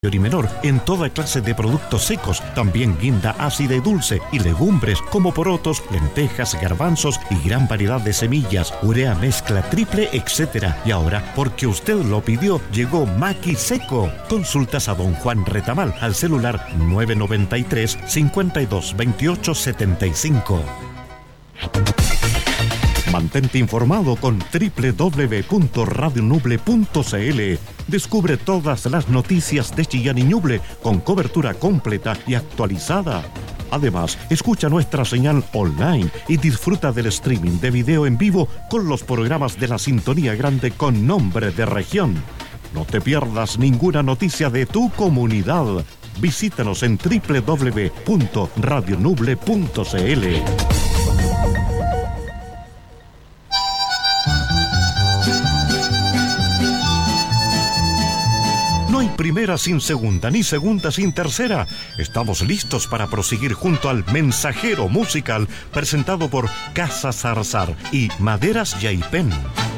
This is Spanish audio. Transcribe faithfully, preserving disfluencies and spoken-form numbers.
y menor en toda clase de productos secos, también guinda ácida y dulce y legumbres como porotos, lentejas, garbanzos y gran variedad de semillas, urea mezcla triple, etcétera. Y ahora, porque usted lo pidió, llegó Maqui Seco. Consultas a don Juan Retamal al celular nueve nueve tres, cinco dos dos ocho siete cinco. Mantente informado con doble u doble u doble u punto radio nuble punto c l. Descubre todas las noticias de Chillán y Ñuble con cobertura completa y actualizada. Además, escucha nuestra señal online y disfruta del streaming de video en vivo con los programas de la Sintonía Grande con nombre de región. No te pierdas ninguna noticia de tu comunidad. Visítanos en doble u doble u doble u punto radio nuble punto c l. No hay primera sin segunda, ni segunda sin tercera. Estamos listos para proseguir junto al Mensajero Musical, presentado por Casa Zarzar y Maderas Yaipén.